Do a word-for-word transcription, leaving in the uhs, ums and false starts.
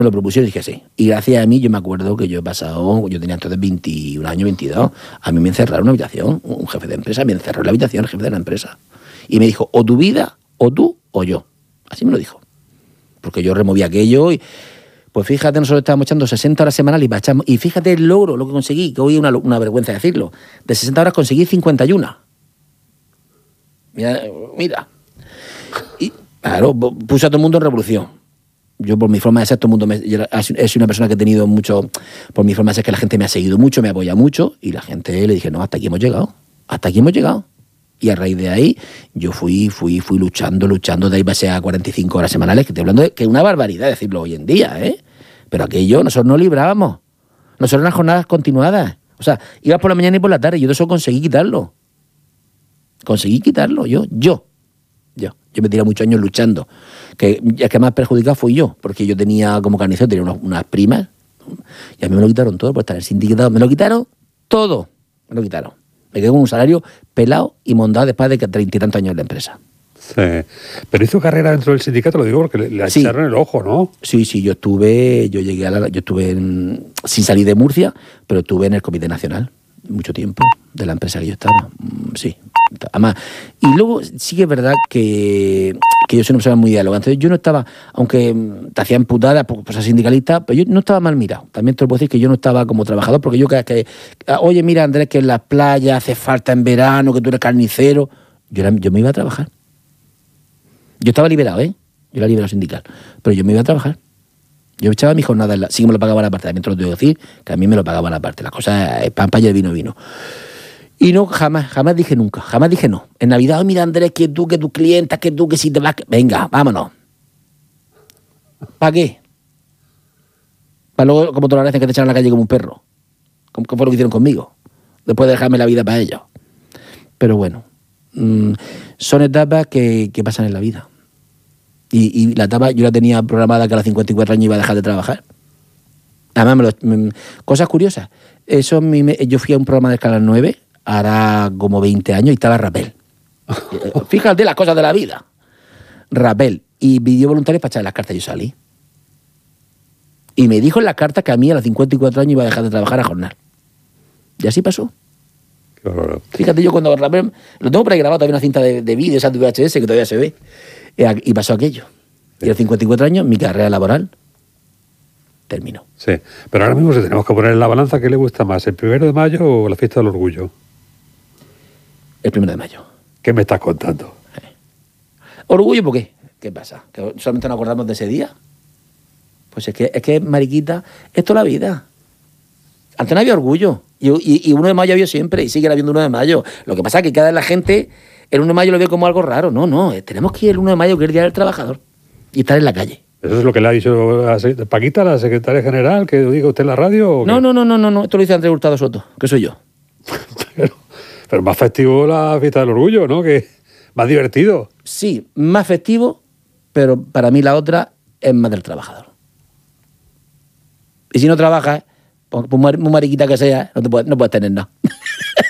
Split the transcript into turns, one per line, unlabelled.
Me lo propusieron y dije sí. Y gracias a mí, yo me acuerdo que yo he pasado, yo tenía entonces veintiún años, veintidós, a mí me encerraron en una habitación, un jefe de empresa me encerró en la habitación, el jefe de la empresa. Y me dijo, o tu vida, o tú, o yo. Así me lo dijo. Porque yo removí aquello y... Pues fíjate, nosotros estábamos echando sesenta horas semanales y, echamos, y fíjate el logro, lo que conseguí, que hoy es una, una vergüenza decirlo. De sesenta horas conseguí cincuenta y una. Mira, mira. Y claro, puse a todo el mundo en revolución. Yo por mi forma de ser, todo el mundo me, yo soy una persona que he tenido mucho, por mi forma de ser, que la gente me ha seguido mucho, me apoya mucho, y la gente le dije, no, hasta aquí hemos llegado, hasta aquí hemos llegado. Y a raíz de ahí, yo fui, fui, fui luchando, luchando, de ahí pasé a cuarenta y cinco horas semanales, que estoy hablando de que es una barbaridad decirlo hoy en día, ¿eh? Pero aquello, nosotros no librábamos. Nosotros eran jornadas continuadas. O sea, ibas por la mañana y por la tarde, y yo de eso conseguí quitarlo. Conseguí quitarlo, yo, yo. Yo, yo me tiré muchos años luchando. Que el que más perjudicado fui yo, porque yo tenía como carnicero, tenía unas, unas primas, y a mí me lo quitaron todo por estar en el sindicato. Me lo quitaron todo. Me lo quitaron. Me quedé con un salario pelado y mondado después de que treinta y tantos años en la empresa.
Sí. Pero hizo carrera dentro del sindicato, lo digo porque le, le
sí.
echaron el ojo, ¿no?
Sí, sí, yo estuve, yo llegué a la, yo estuve en, sin salir de Murcia, pero estuve en el Comité Nacional mucho tiempo de la empresa que yo estaba. Sí. Además, y luego sí que es verdad que, que yo soy una persona muy dialogante. Entonces yo no estaba, aunque te hacían putadas por ser sindicalista, pero yo no estaba mal mirado. También te lo puedo decir que yo no estaba como trabajador, porque yo que, que oye, mira, Andrés, que en las playas hace falta en verano, que tú eres carnicero. Yo, era, yo me iba a trabajar. Yo estaba liberado, ¿eh? Yo era liberado sindical. Pero yo me iba a trabajar. Yo echaba mi jornada, en la, sí que me lo pagaban aparte. También te lo tengo que decir, que a mí me lo pagaban aparte. Las cosas, pan, pan y el vino, vino. Y no, jamás, jamás dije nunca, jamás dije no. En Navidad, oh, mira, Andrés, que tú, que tus clientas, que tú, que si te vas... Que... Venga, vámonos. ¿Para qué? Para luego, como te lo agradecen, que te echaron a la calle como un perro. ¿Cómo fue lo que hicieron conmigo? Después de dejarme la vida para ellos. Pero bueno, mmm, son etapas que, que pasan en la vida. Y, y la etapa, yo la tenía programada que a los cincuenta y cuatro años iba a dejar de trabajar. Además, me lo, me, cosas curiosas. Eso, me, yo fui a un programa de Canal nueve, hará como veinte años, y estaba Rapel. Fíjate las cosas de la vida. Rapel. Y pidió voluntarios para echar las cartas y yo salí. Y me dijo en las cartas que a mí a los cincuenta y cuatro años iba a dejar de trabajar a jornal. Y así pasó.
Claro.
Fíjate, yo cuando Rapel... Lo tengo por ahí grabado, todavía una cinta de, de vídeo, esa de V H S que todavía se ve. Y pasó aquello. Y a los cincuenta y cuatro años, mi carrera laboral terminó.
Sí, pero ahora mismo si tenemos que poner en la balanza, ¿qué le gusta más, el primero de mayo o la fiesta del orgullo?
El primero de mayo.
¿Qué me estás contando?
Sí. ¿Orgullo por qué? ¿Qué pasa? ¿Que solamente nos acordamos de ese día? Pues es que, es que mariquita, esto es la vida. Antes no había orgullo. Y, y, y uno de mayo había siempre, y sigue habiendo uno de mayo. Lo que pasa es que cada vez la gente, el uno de mayo lo ve como algo raro. No, no, tenemos que ir el uno de mayo, que es el Día del Trabajador, y estar en la calle.
¿Eso es lo que le ha dicho a Paquita, la secretaria general, que diga usted en la radio? ¿O
no, no, no, no, no, no, esto lo dice Andrés Hurtado Soto, que soy yo.
pero, pero más festivo la fiesta del orgullo, ¿no? Que más divertido.
Sí, más festivo, pero para mí la otra es más del trabajador. Y si no trabajas, por muy mariquita que sea, no, te puedes, no puedes tener nada.